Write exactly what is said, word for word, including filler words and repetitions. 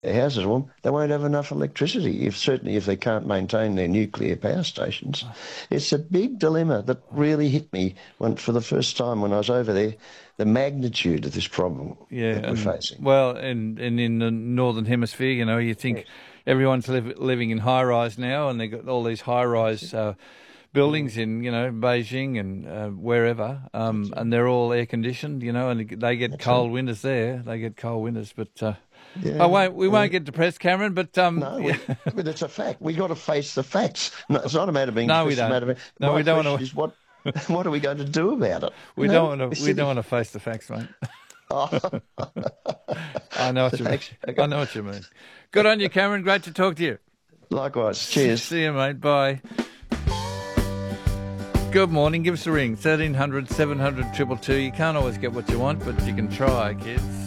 their houses warm, they won't have enough electricity, if certainly if they can't maintain their nuclear power stations. It's a big dilemma that really hit me when, for the first time when I was over there, the magnitude of this problem Yeah, that we're and, facing. well, and, and in the Northern Hemisphere, you know, you think Yes. everyone's live, living in high-rise now, and they've got all these high-rise uh, buildings in, you know, Beijing and uh, wherever, um, and they're all air-conditioned, you know, and they get That's cold right. winters there. They get cold winters, but... Uh, I Yeah, won't, we yeah. won't get depressed, Cameron, but um, No, yeah. we, but it's a fact. We got to face the facts. No, it's not a matter of being No, we depressed. It's a don't. matter of No, my we don't question want is what what are we going to do about it? to. You We know, don't want we're to. We don't sitting. want to face the facts, mate. Oh, I know what the you mean. facts. I Okay. know what you mean. Good on you, Cameron. Great to talk to you. Likewise. Cheers. See you, mate. Bye. Good morning. Give us a ring. thirteen hundred, seven hundred, two two two. You can't always get what you want, but you can try, kids.